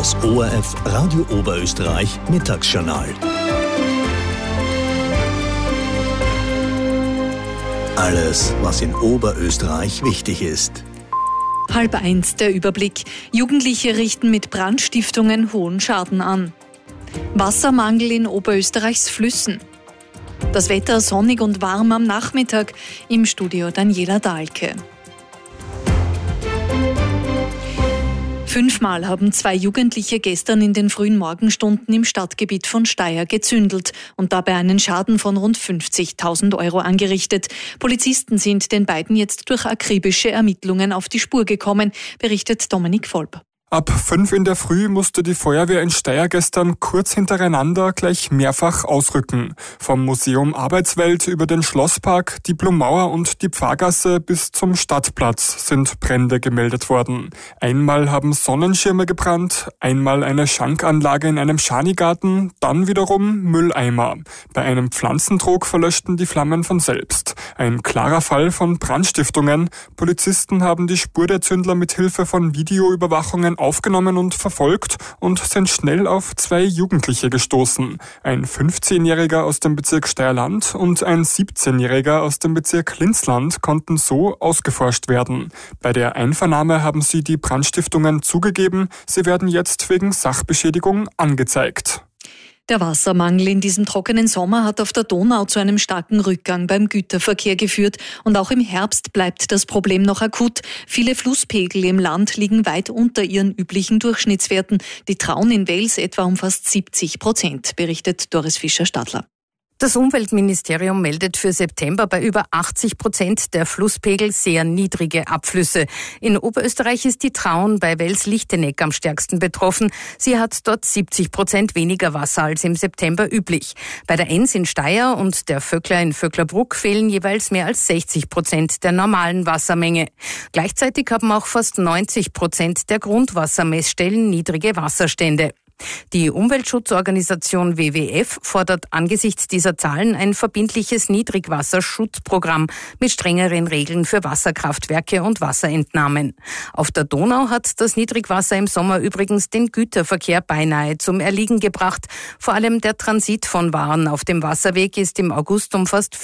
Das ORF Radio Oberösterreich Mittagsjournal. Alles, was in Oberösterreich wichtig ist. 12:30 der Überblick. Jugendliche richten mit Brandstiftungen hohen Schaden an. Wassermangel in Oberösterreichs Flüssen. Das Wetter sonnig und warm am Nachmittag. Im Studio Daniela Dahlke. 5-mal haben 2 Jugendliche gestern in den frühen Morgenstunden im Stadtgebiet von Steyr gezündelt und dabei einen Schaden von rund 50.000 Euro angerichtet. Polizisten sind den beiden jetzt durch akribische Ermittlungen auf die Spur gekommen, berichtet Dominik Volb. Ab 5 in der Früh musste die Feuerwehr in Steyr gestern kurz hintereinander gleich mehrfach ausrücken. Vom Museum Arbeitswelt über den Schlosspark, die Blumauer und die Pfarrgasse bis zum Stadtplatz sind Brände gemeldet worden. Einmal haben Sonnenschirme gebrannt, einmal eine Schankanlage in einem Schanigarten, dann wiederum Mülleimer. Bei einem Pflanzentrog verlöschten die Flammen von selbst. Ein klarer Fall von Brandstiftungen. Polizisten haben die Spur der Zündler mit Hilfe von Videoüberwachungen aufgenommen und verfolgt und sind schnell auf 2 Jugendliche gestoßen. Ein 15-Jähriger aus dem Bezirk Steyrland und ein 17-Jähriger aus dem Bezirk Linzland konnten so ausgeforscht werden. Bei der Einvernahme haben sie die Brandstiftungen zugegeben. Sie werden jetzt wegen Sachbeschädigung angezeigt. Der Wassermangel in diesem trockenen Sommer hat auf der Donau zu einem starken Rückgang beim Güterverkehr geführt. Und auch im Herbst bleibt das Problem noch akut. Viele Flusspegel im Land liegen weit unter ihren üblichen Durchschnittswerten. Die Traun in Wels etwa um fast 70%, berichtet Doris Fischer-Stadler. Das Umweltministerium meldet für September bei über 80% der Flusspegel sehr niedrige Abflüsse. In Oberösterreich ist die Traun bei Wels-Lichtenegg am stärksten betroffen. Sie hat dort 70% weniger Wasser als im September üblich. Bei der Enns in Steyr und der Vöckler in Vöcklerbruck fehlen jeweils mehr als 60% der normalen Wassermenge. Gleichzeitig haben auch fast 90% der Grundwassermessstellen niedrige Wasserstände. Die Umweltschutzorganisation WWF fordert angesichts dieser Zahlen ein verbindliches Niedrigwasserschutzprogramm mit strengeren Regeln für Wasserkraftwerke und Wasserentnahmen. Auf der Donau hat das Niedrigwasser im Sommer übrigens den Güterverkehr beinahe zum Erliegen gebracht. Vor allem der Transit von Waren auf dem Wasserweg ist im August um fast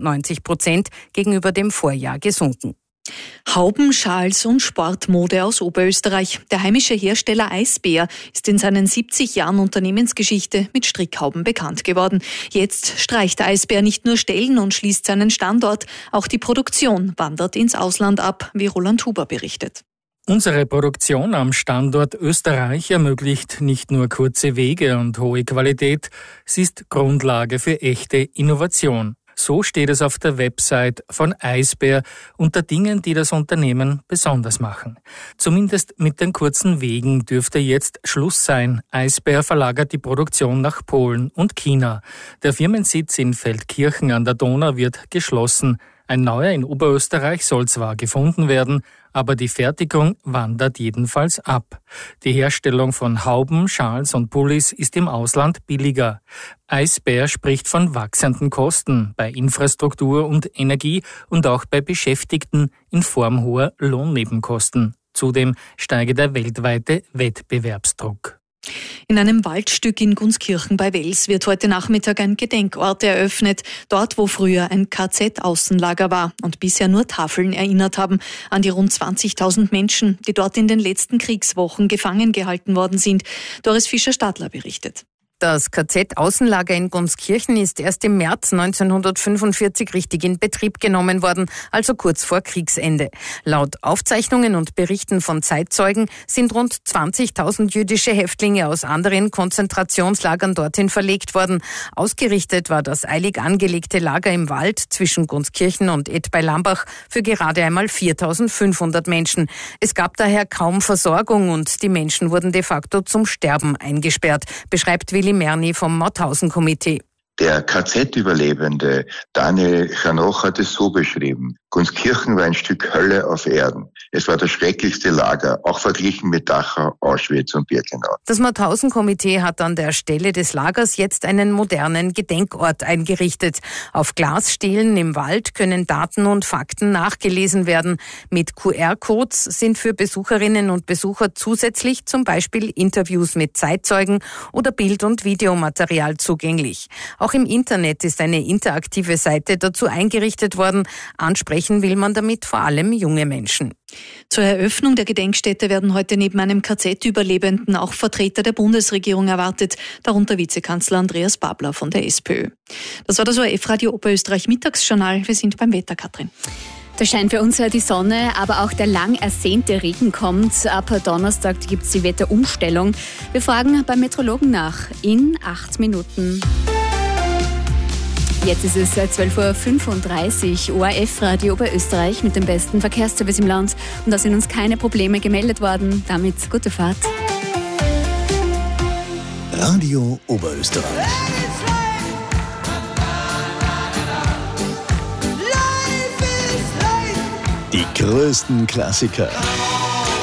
95% gegenüber dem Vorjahr gesunken. Hauben, Schals und Sportmode aus Oberösterreich. Der heimische Hersteller Eisbär ist in seinen 70 Jahren Unternehmensgeschichte mit Strickhauben bekannt geworden. Jetzt streicht Eisbär nicht nur Stellen und schließt seinen Standort, auch die Produktion wandert ins Ausland ab, wie Roland Huber berichtet. Unsere Produktion am Standort Österreich ermöglicht nicht nur kurze Wege und hohe Qualität, sie ist Grundlage für echte Innovation. So steht es auf der Website von Eisbär unter Dingen, die das Unternehmen besonders machen. Zumindest mit den kurzen Wegen dürfte jetzt Schluss sein. Eisbär verlagert die Produktion nach Polen und China. Der Firmensitz in Feldkirchen an der Donau wird geschlossen. Ein neuer in Oberösterreich soll zwar gefunden werden, aber die Fertigung wandert jedenfalls ab. Die Herstellung von Hauben, Schals und Pullis ist im Ausland billiger. Eisbär spricht von wachsenden Kosten bei Infrastruktur und Energie und auch bei Beschäftigten in Form hoher Lohnnebenkosten. Zudem steige der weltweite Wettbewerbsdruck. In einem Waldstück in Gunskirchen bei Wels wird heute Nachmittag ein Gedenkort eröffnet, dort wo früher ein KZ-Außenlager war und bisher nur Tafeln erinnert haben an die rund 20.000 Menschen, die dort in den letzten Kriegswochen gefangen gehalten worden sind. Doris Fischer-Stadler berichtet. Das KZ-Außenlager in Gunskirchen ist erst im März 1945 richtig in Betrieb genommen worden, also kurz vor Kriegsende. Laut Aufzeichnungen und Berichten von Zeitzeugen sind rund 20.000 jüdische Häftlinge aus anderen Konzentrationslagern dorthin verlegt worden. Ausgerichtet war das eilig angelegte Lager im Wald zwischen Gunskirchen und Ed bei Lambach für gerade einmal 4.500 Menschen. Es gab daher kaum Versorgung und die Menschen wurden de facto zum Sterben eingesperrt, beschreibt Willi Merni vom Mauthausen-Komitee. Der KZ-Überlebende Daniel Chanoch hat es so beschrieben: Gunskirchen war ein Stück Hölle auf Erden. Es war das schrecklichste Lager, auch verglichen mit Dachau, Auschwitz und Birkenau. Das Mauthausen-Komitee hat an der Stelle des Lagers jetzt einen modernen Gedenkort eingerichtet. Auf Glasstelen im Wald können Daten und Fakten nachgelesen werden. Mit QR-Codes sind für Besucherinnen und Besucher zusätzlich zum Beispiel Interviews mit Zeitzeugen oder Bild- und Videomaterial zugänglich. Auch im Internet ist eine interaktive Seite dazu eingerichtet worden. Ansprechen will man damit vor allem junge Menschen. Zur Eröffnung der Gedenkstätte werden heute neben einem KZ-Überlebenden auch Vertreter der Bundesregierung erwartet, darunter Vizekanzler Andreas Babler von der SPÖ. Das war das ORF-Radio Oberösterreich Mittagsjournal. Wir sind beim Wetter, Katrin. Da scheint für uns die Sonne, aber auch der lang ersehnte Regen kommt. Ab Donnerstag gibt es die Wetterumstellung. Wir fragen beim Meteorologen nach in 8 Minuten. Jetzt ist es 12.35 Uhr, ORF-Radio Oberösterreich mit dem besten Verkehrsservice im Land. Und da sind uns keine Probleme gemeldet worden. Damit gute Fahrt. Radio Oberösterreich. Die größten Klassiker